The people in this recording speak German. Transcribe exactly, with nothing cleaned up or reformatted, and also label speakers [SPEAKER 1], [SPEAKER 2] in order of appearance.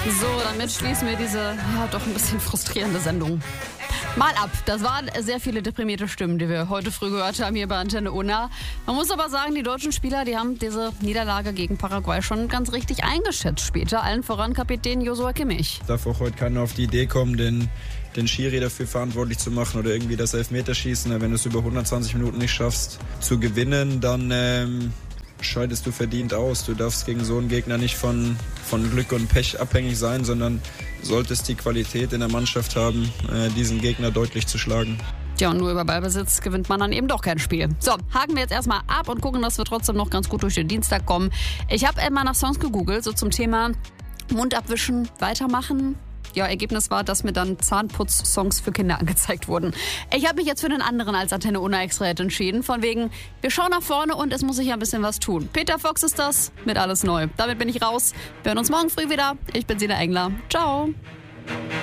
[SPEAKER 1] So, damit schließen wir diese, ja, doch ein bisschen frustrierende Sendung mal ab. Das waren sehr viele deprimierte Stimmen, die wir heute früh gehört haben hier bei Antenne Unna. Man muss aber sagen, die deutschen Spieler, die haben diese Niederlage gegen Paraguay schon ganz richtig eingeschätzt später. Allen voran Kapitän Joshua Kimmich.
[SPEAKER 2] Darf auch heute keiner auf die Idee kommen, den, den Schiri dafür verantwortlich zu machen oder irgendwie das Elfmeterschießen. Wenn du es über hundertzwanzig Minuten nicht schaffst zu gewinnen, dann ähm, scheidest du verdient aus. Du darfst gegen so einen Gegner nicht von, von Glück und Pech abhängig sein, sondern solltest die Qualität in der Mannschaft haben, äh, diesen Gegner deutlich zu schlagen.
[SPEAKER 1] Ja, und nur über Ballbesitz gewinnt man dann eben doch kein Spiel. So, haken wir jetzt erstmal ab und gucken, dass wir trotzdem noch ganz gut durch den Dienstag kommen. Ich habe immer nach Songs gegoogelt, so zum Thema Mund abwischen, weitermachen. Ja, Ergebnis war, dass mir dann Zahnputz-Songs für Kinder angezeigt wurden. Ich habe mich jetzt für den anderen als Antenne Unna Extra entschieden. Von wegen, wir schauen nach vorne und es muss sich ein bisschen was tun. Peter Fox ist das mit Alles Neu. Damit bin ich raus. Wir hören uns morgen früh wieder. Ich bin Sina Engler. Ciao.